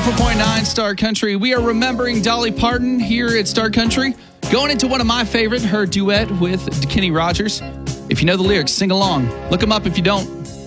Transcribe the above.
104.9 Star Country. We are remembering Dolly Parton here at Star Country. Going into one of my favorite, her duet with Kenny Rogers. If you know the lyrics, sing along. Look them up if you don't.